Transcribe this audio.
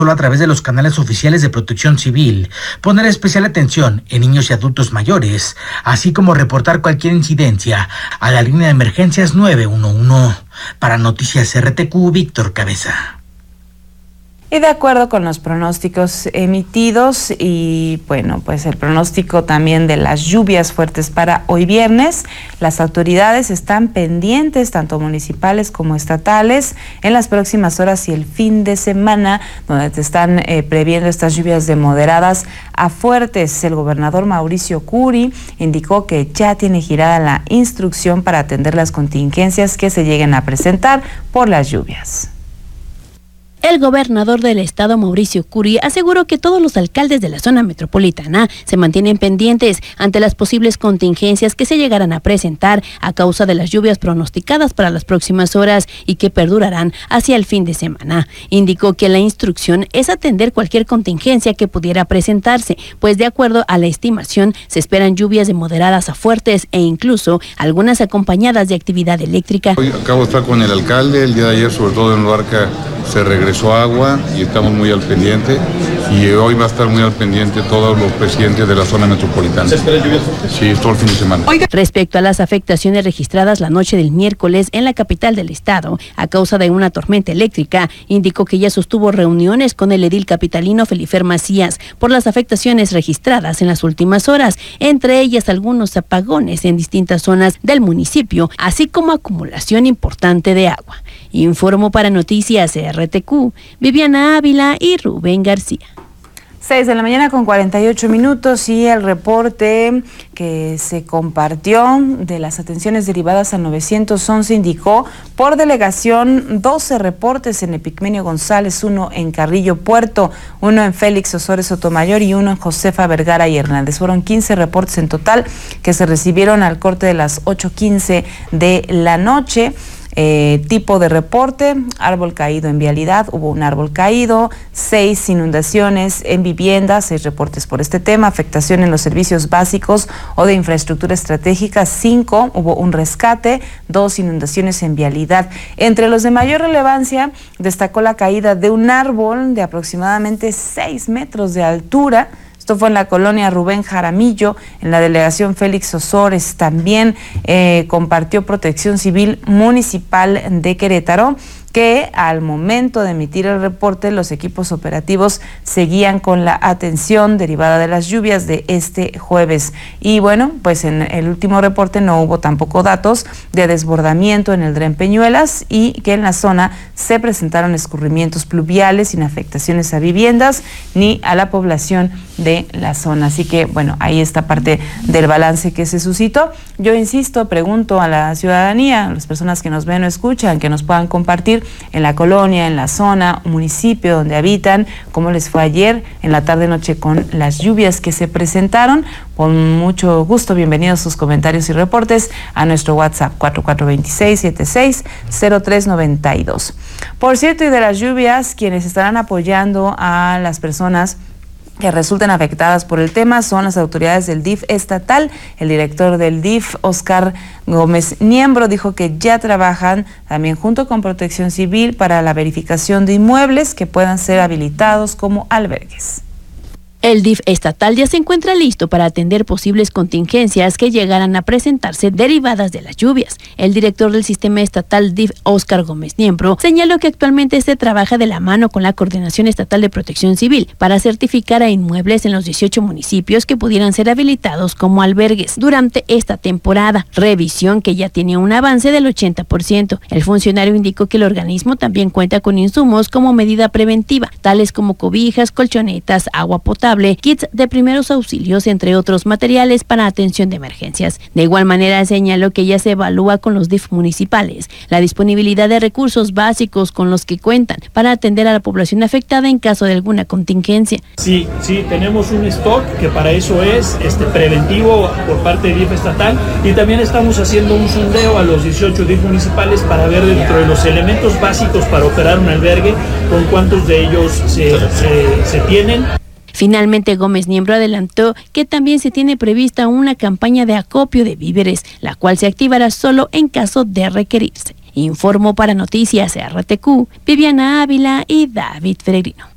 solo a través de los canales oficiales de Protección Civil, poner especial atención en niños y adultos mayores, así como reportar cualquier incidencia a la línea de emergencias 911. Para Noticias RTQ, Víctor Cabeza. Y de acuerdo con los pronósticos emitidos y bueno, pues el pronóstico también de las lluvias fuertes para hoy viernes, las autoridades están pendientes, tanto municipales como estatales, en las próximas horas y el fin de semana, donde te están previendo estas lluvias de moderadas a fuertes. El gobernador Mauricio Curi indicó que ya tiene girada la instrucción para atender las contingencias que se lleguen a presentar por las lluvias. El gobernador del estado, Mauricio Curi, aseguró que todos los alcaldes de la zona metropolitana se mantienen pendientes ante las posibles contingencias que se llegarán a presentar a causa de las lluvias pronosticadas para las próximas horas y que perdurarán hacia el fin de semana. Indicó que la instrucción es atender cualquier contingencia que pudiera presentarse, pues de acuerdo a la estimación se esperan lluvias de moderadas a fuertes e incluso algunas acompañadas de actividad eléctrica. Hoy acabo de estar con el alcalde, el día de ayer sobre todo en Luarca se regresó agua y estamos muy al pendiente, y hoy va a estar muy al pendiente todos los presidentes de la zona metropolitana. ¿Se esperan lluvias fuertes? Sí, todo el fin de semana. Respecto a las afectaciones registradas la noche del miércoles en la capital del estado a causa de una tormenta eléctrica, indicó que ya sostuvo reuniones con el edil capitalino Felifer Macías por las afectaciones registradas en las últimas horas, entre ellas algunos apagones en distintas zonas del municipio, así como acumulación importante de agua. Informó para Noticias RTQ, Viviana Ávila y Rubén García. 6:48 a.m. y el reporte que se compartió de las atenciones derivadas al 911 indicó por delegación 12 reportes en Epigmenio González, 1 en Carrillo Puerto, 1 en Félix Osores Sotomayor y 1 en Josefa Vergara y Hernández. Fueron 15 reportes en total que se recibieron al corte de las 8:15 de la noche. Tipo de reporte: árbol caído en vialidad, hubo un árbol caído, 6 inundaciones en viviendas, 6 reportes por este tema, afectación en los servicios básicos o de infraestructura estratégica, 5, hubo un rescate, 2 inundaciones en vialidad. Entre los de mayor relevancia destacó la caída de un árbol de aproximadamente 6 metros de altura. Esto fue en la colonia Rubén Jaramillo, en la delegación Félix Osores. También compartió Protección Civil Municipal de Querétaro que al momento de emitir el reporte los equipos operativos seguían con la atención derivada de las lluvias de este jueves. Y bueno, pues en el último reporte no hubo tampoco datos de desbordamiento en el Dren Peñuelas y que en la zona se presentaron escurrimientos pluviales sin afectaciones a viviendas ni a la población de la zona. Así que bueno, ahí está parte del balance que se suscitó. Yo insisto, pregunto a la ciudadanía, a las personas que nos ven o escuchan, que nos puedan compartir en la colonia, en la zona, municipio donde habitan, cómo les fue ayer en la tarde-noche con las lluvias que se presentaron. Con mucho gusto, bienvenidos sus comentarios y reportes a nuestro WhatsApp 4426760392. Por cierto, y de las lluvias, quienes estarán apoyando a las personas que resulten afectadas por el tema son las autoridades del DIF estatal. El director del DIF, Óscar Gómez Niembro, dijo que ya trabajan también junto con Protección Civil para la verificación de inmuebles que puedan ser habilitados como albergues. El DIF estatal ya se encuentra listo para atender posibles contingencias que llegaran a presentarse derivadas de las lluvias. El director del sistema estatal DIF, Óscar Gómez Niembro, señaló que actualmente se trabaja de la mano con la Coordinación Estatal de Protección Civil para certificar a inmuebles en los 18 municipios que pudieran ser habilitados como albergues durante esta temporada, revisión que ya tiene un avance del 80%. El funcionario indicó que el organismo también cuenta con insumos como medida preventiva, tales como cobijas, colchonetas, agua potable, kits de primeros auxilios, entre otros materiales para atención de emergencias. De igual manera, señaló que ya se evalúa con los DIF municipales la disponibilidad de recursos básicos con los que cuentan para atender a la población afectada en caso de alguna contingencia. Sí, tenemos un stock que para eso es preventivo por parte de DIF estatal, y también estamos haciendo un sondeo a los 18 DIF municipales para ver dentro de los elementos básicos para operar un albergue con cuántos de ellos se tienen. Finalmente, Gómez Niembro adelantó que también se tiene prevista una campaña de acopio de víveres, la cual se activará solo en caso de requerirse. Informó para Noticias RTQ, Viviana Ávila y David Peregrino.